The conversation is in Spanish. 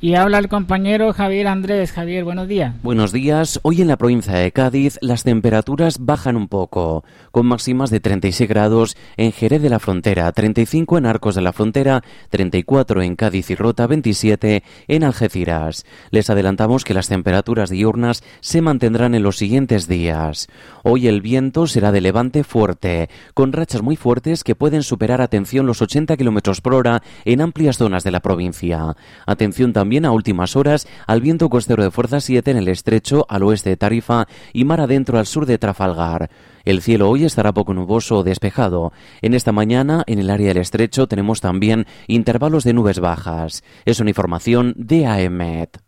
Y habla el compañero Javier Andrés. Javier, buenos días. Buenos días. Hoy en la provincia de Cádiz las temperaturas bajan un poco, con máximas de 36 grados en Jerez de la Frontera, 35 en Arcos de la Frontera, 34 en Cádiz y Rota, 27 en Algeciras. Les adelantamos que las temperaturas diurnas se mantendrán en los siguientes días. Hoy el viento será de levante fuerte, con rachas muy fuertes que pueden superar, atención, los 80 km por hora en amplias zonas de la provincia. Atención también a últimas horas al viento costero de fuerza 7 en el estrecho al oeste de Tarifa y mar adentro al sur de Trafalgar. El cielo hoy estará poco nuboso o despejado. En esta mañana, en el área del estrecho, tenemos también intervalos de nubes bajas. Es una información de AEMET.